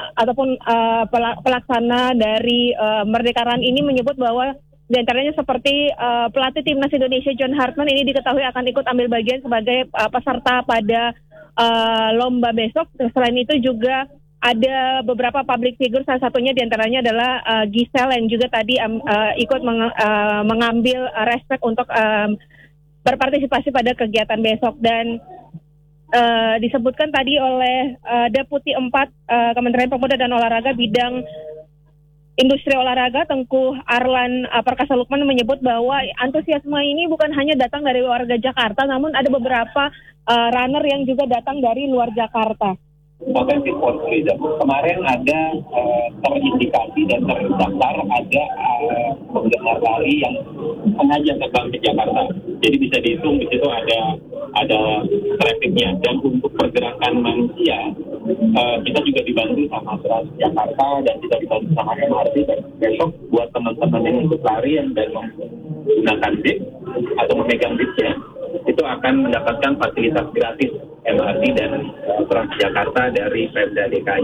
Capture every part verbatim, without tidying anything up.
ataupun uh, pelaksana dari uh, Merdeka Run ini menyebut bahwa di antaranya seperti uh, pelatih timnas Indonesia John Hartman ini diketahui akan ikut ambil bagian sebagai uh, peserta pada uh, lomba besok. Selain itu juga ada beberapa public figure, salah satunya di antaranya adalah uh, Giselle yang juga tadi um, uh, ikut meng, uh, mengambil uh, respect untuk um, berpartisipasi pada kegiatan besok. Dan uh, disebutkan tadi oleh uh, Deputi empat uh, Kementerian Pemuda dan Olahraga bidang Industri Olahraga Tengku Arlan uh, Perkasa Lukman menyebut bahwa antusiasme ini bukan hanya datang dari warga Jakarta, namun ada beberapa uh, runner yang juga datang dari luar Jakarta. Potensi sport tourism. Kemarin ada uh, terindikasi dan terdaftar ada uh, penggemar lari yang sengaja terbang ke Jakarta. Jadi bisa dihitung di situ ada ada trafficnya. Dan untuk pergerakan manusia uh, kita juga dibantu sama Transjakarta dan kita dibantu sama M R T. Dan besok buat teman-teman yang ikut lari dan menggunakan bib atau memegang bibnya itu akan mendapatkan fasilitas gratis M R T dan uh, Transjakarta dari Pemda D K I.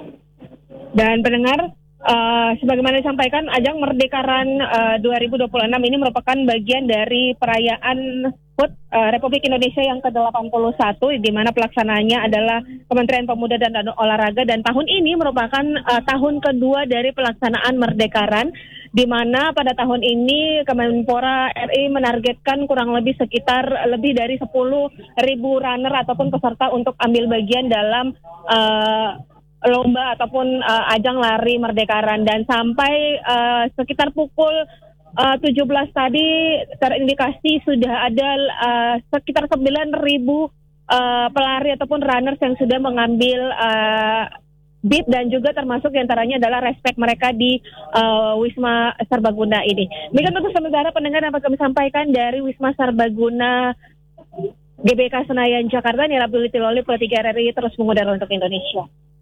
Dan pendengar, uh, sebagaimana disampaikan, ajang Merdeka Run uh, dua ribu dua puluh enam ini merupakan bagian dari perayaan H U T uh, Republik Indonesia yang ke delapan puluh satu, di mana pelaksananya adalah Kementerian Pemuda dan Olahraga, dan tahun ini merupakan uh, tahun kedua dari pelaksanaan Merdeka Run, di mana pada tahun ini Kemenpora R I menargetkan kurang lebih sekitar lebih dari sepuluh ribu runner ataupun peserta untuk ambil bagian dalam uh, lomba ataupun uh, ajang lari Merdeka Run. Dan sampai uh, sekitar pukul uh, tujuh belas tadi terindikasi sudah ada uh, sekitar sembilan ribu uh, pelari ataupun runners yang sudah mengambil uh, bib, dan juga termasuk diantaranya adalah respect mereka di uh, Wisma Serbaguna ini. Demikian untuk sementara pendengar dapat kami sampaikan dari Wisma Serbaguna G B K Senayan Jakarta. Nira Abdul Tiloli, Pro tiga R R I terus mengudara untuk Indonesia.